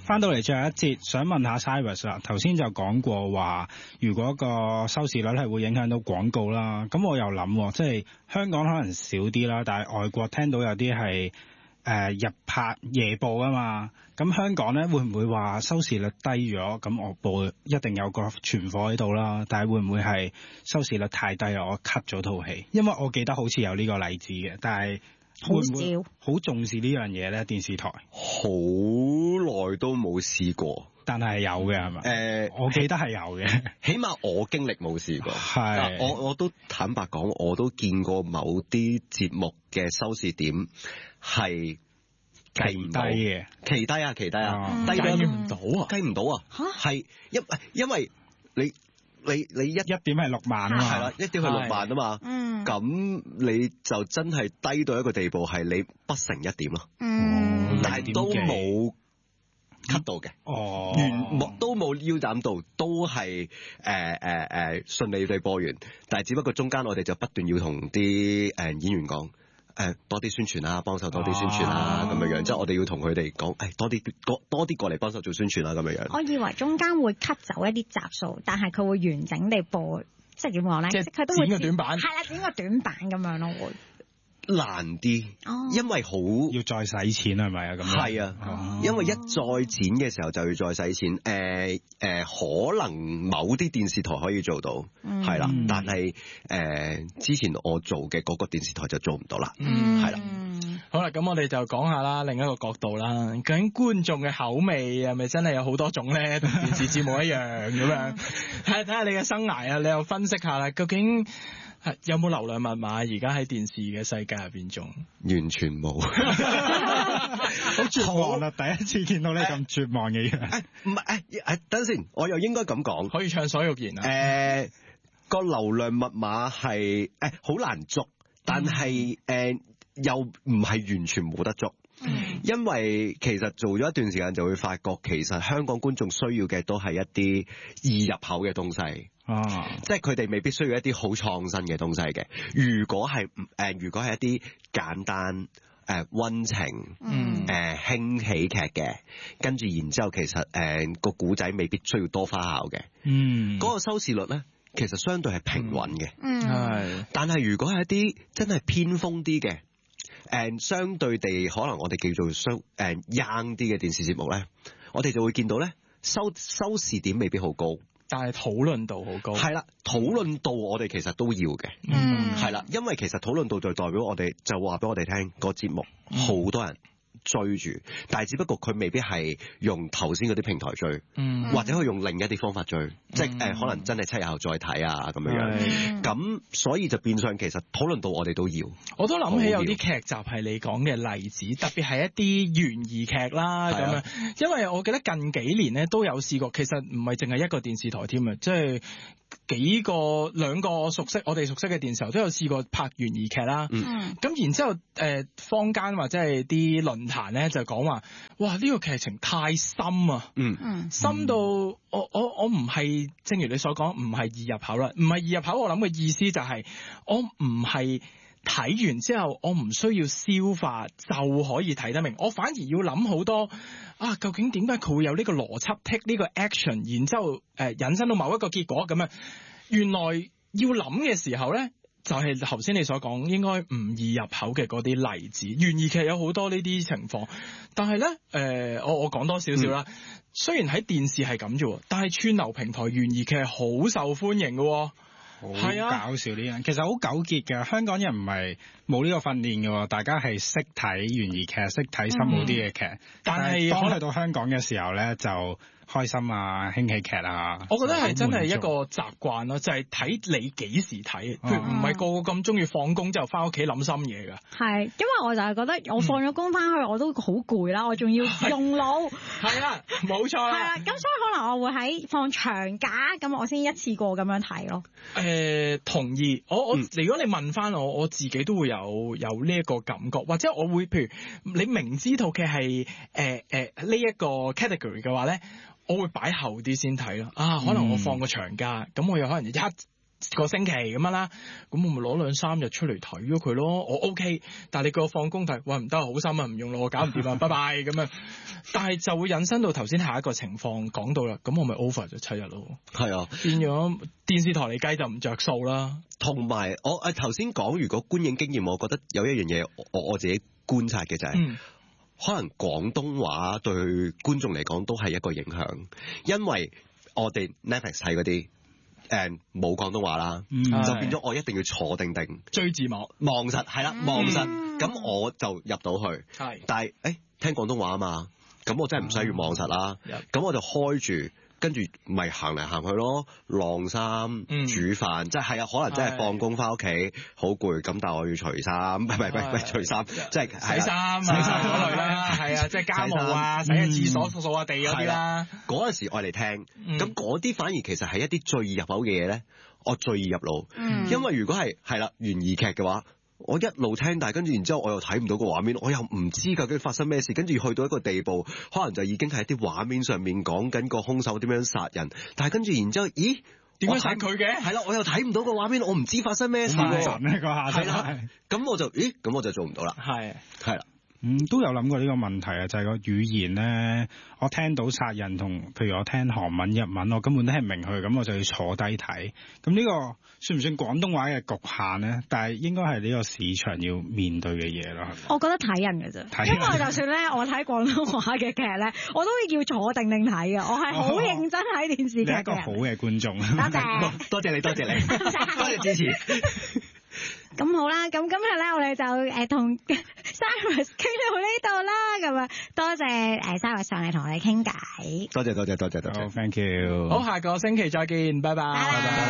翻到嚟最後一節，想問下 Cyrus 啦。頭先就講過話，如果個收視率係會影響到廣告啦，咁我又諗，即係香港可能少啲啦，但係外國聽到有啲係日拍夜播啊嘛。咁香港咧會唔會話收視率低咗？咁我播一定有個存貨喺度啦，但係會唔會係收視率太低啊？我 cut 咗套戲，因為我記得好似有呢個例子嘅，但係會唔會好重視呢樣嘢咧？電視台好耐都冇試過， 但係有嘅係咪？我記得係有嘅， 起碼我經歷冇試過。 係， 我都坦白講，我都見過某啲節目嘅收視點係計唔到嘅， 奇低啊，低計唔到啊， 計唔到啊，係因為你一點係6萬啊嘛， 係啦，1點係6萬啊嘛，咁你就真係低到一個地步，係你不成1點咯，但係都冇 cut 到嘅，都冇腰斬到，都係順利地播完，但係只不過中間我哋就不斷要同啲演員講。多啲宣傳啦，幫手多啲宣傳啦，咁樣樣，即係我哋要同佢哋講，多啲過嚟幫手做宣傳啦，咁樣樣。 我以為中間會 cut 走一啲集數，但係佢會完整地播，即係點講咧？即係佢都會剪個短版， 係啦，剪個短版咁樣咯，會。 難啲，因為好要再使錢係咪啊？咁係啊，因為一再剪嘅時候就要再使錢。可能某啲電視台可以做到，係啦，但係之前我做嘅嗰個電視台就做唔到啦，係啦。 好啦，咁我哋就講下啦，另一個角度啦，究竟觀眾嘅口味係咪真係有好多種咧？同電視節目一樣咁樣，睇下你嘅生涯啊，你又分析下啦，究竟有冇流量密碼？而家喺電視嘅世界入邊仲完全冇， 好絕望啦！第一次見到你咁絕望嘅樣。 唔係等先，我又應該咁講， 可以暢所欲言啊。 個流量密碼係好難捉，但係又唔係完全冇得捉。因為其實做咗一段時間就會發覺，其實香港觀眾需要嘅都係一啲易入口嘅東西，即係佢哋未必需要一啲好創新嘅東西嘅。如果係一啲簡單溫情輕喜劇嘅，跟住然之後其實個古仔未必需要多花巧嘅，嗰個收視率咧其實相對係平穩嘅，但係如果係一啲真係偏鋒啲嘅。相對地，可能我哋叫做young 啲嘅電視節目咧，我哋就會見到咧收視點未必好高， 但係討論度好高。 係啦，討論度我哋其實都要嘅，係啦，因為其實討論度就代表我哋就話俾我哋聽個節目好多人追住，但係只不過佢未必係用頭先嗰啲平台追，或者佢用另一啲方法追，即係可能真係7日後再睇啊咁樣。咁所以就變相其實討論到我哋都要。 我都諗起有啲劇集係你講嘅例子，特別係一啲懸疑劇啦咁樣。因為我記得近幾年咧都有試過，其實唔係淨係一個電視台添啊，即係兩個我哋熟悉嘅電視台都有試過拍懸疑劇啦。咁然之後坊間或者係啲論壇咧就講話，哇呢個劇情太深啊，深到我唔係正如你所講，唔係易入口啦，唔係易入口。我諗嘅意思就係我唔係睇完之後我唔需要消化就可以睇得明，我反而要諗好多啊，究竟點解佢會有呢個邏輯 take 呢個 action， 然之後引申到某一個結果咁樣。原來要諗嘅時候咧，就係頭先你所講應該唔易入口嘅嗰啲例子。懸疑劇有好多呢啲情況，但係咧我講多少少啦。雖然喺電視係咁啫，但係串流平台懸疑劇係好受歡迎嘅。係啊， 搞笑呢樣，其實好糾結嘅。香港人唔係冇呢個訓練嘅，大家係識睇懸疑劇，識睇深奧啲嘅劇。但係當去到香港嘅時候咧，就開心啊，輕喜劇啊。 我覺得係真係一個習慣咯，就係睇你幾時睇，譬如唔係個個咁中意放工之後翻屋企諗深嘢㗎。 係，因為我就係覺得我放咗工翻去我都好攰啦，我仲要用腦。 係啦，冇錯啦。 係啦，咁所以可能我會喺放長假咁，我先一次過咁樣睇咯。 同意。我如果你問翻我自己都會有呢一個感覺，或者我會譬如你明知套劇係呢一個 category 嘅話咧，我會擺後啲先睇咯。可能我放個長假，咁我有可能個星期咁樣啦，咁我咪攞2-3日出嚟睇咗佢咯，我 OK， 但係你叫我放工睇，喂唔得，好心啊，唔用咯，我搞唔掂啊，拜拜咁樣。但係就會引申到頭先下一個情況講到啦，咁我咪 over 咗7日咯。 係啊， 變咗電視台嚟計就唔着數啦。 同埋我頭先講，如果觀影經驗，我覺得有一樣嘢我自己觀察嘅就係，可能廣東話對觀眾嚟講都係一個影響，因為我哋 Netflix 睇嗰啲冇廣東話啦，就變咗我一定要坐定定追字幕望實，係啦，望實，咁我就入到去。 係，但係聽廣東話啊嘛，咁我真係唔需要望實啦，咁我就開住。跟住咪行嚟行去咯，晾衫、煮飯，即係啊，可能真係放工翻屋企好攰，咁但係我要除衫，唔係除衫，即係洗衫嗰類啦，係啊，即係家務啊，洗下廁所、掃下地嗰啲啦。 嗰陣時我嚟聽，咁嗰啲反而其實係一啲最易入口嘅嘢咧，我最易入腦，因為如果係啦懸疑劇嘅話。我一路聽，但係跟住然之後我又睇唔到個畫面，我又唔知究竟發生咩事，跟住去到一個地步，可能就已經係啲畫面上面講緊個兇手點樣殺人，但係跟住然之後，咦？ 點解殺佢嘅？ 係啦，我又睇唔到個畫面，我唔知發生咩事喎。 係啦， 咁我就咁我就做唔到啦。係啦。 都有諗過呢個問題啊，就係個語言咧，我聽到殺人同，譬如我聽韓文、日文，我根本都係唔明佢，咁我就要坐低睇。咁呢個算唔算廣東話嘅局限咧？但係應該係呢個市場要面對嘅嘢咯。 我覺得睇人嘅啫，因為就算咧我睇廣東話嘅劇咧，我都要坐定定睇嘅。我係好認真睇電視劇嘅。 你一個好嘅觀眾。 多謝你，多謝支持。 咁好啦，咁今日咧我哋就同 Cyrus 傾到呢度啦，咁啊多謝Cyrus 上嚟同我哋傾偈。 多謝。 好，thank you。 好，下個星期再見，拜拜。